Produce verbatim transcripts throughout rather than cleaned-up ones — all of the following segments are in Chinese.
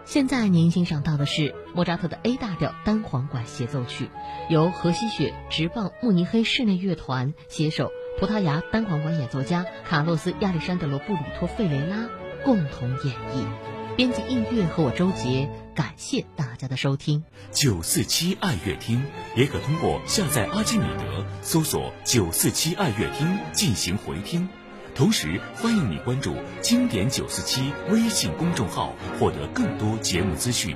现在您欣赏到的是莫扎特的 A 大调单簧管协奏曲，由荷西雪直棒慕尼黑室内乐团携手葡萄牙单簧管演奏家卡洛斯·亚历山德罗·布里托·费雷拉共同演绎。编辑音乐和我周杰，感谢大家的收听。 九四七爱乐厅也可通过下载阿基米德搜索九四七爱乐厅进行回听。同时欢迎你关注经典九四七微信公众号，获得更多节目资讯。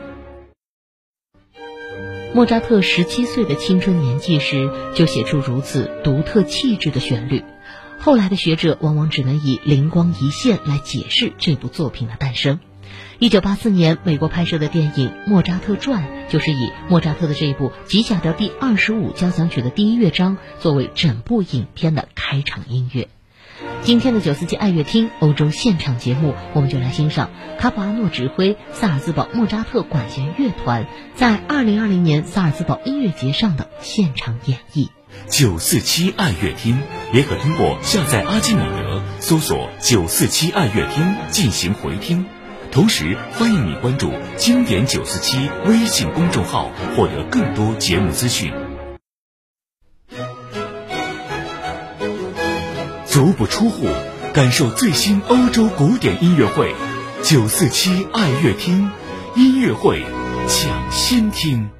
莫扎特十七岁的青春年纪时就写出如此独特气质的旋律，后来的学者往往只能以灵光一现来解释这部作品的诞生。一九八四年美国拍摄的电影《莫扎特传》就是以莫扎特的这部 G 小调第二十五交响曲的第一乐章作为整部影片的开场音乐。今天的九四七爱乐厅欧洲现场节目，我们就来欣赏卡普阿诺指挥萨尔兹堡莫扎特管弦乐团在二零二零年萨尔兹堡音乐节上的现场演绎。 九四七爱乐厅也可通过下载阿基米德搜索九四七爱乐厅进行回听。同时欢迎你关注经典九四七微信公众号，获得更多节目资讯。足不出户，感受最新欧洲古典音乐会，九四七爱乐厅音乐会抢先听。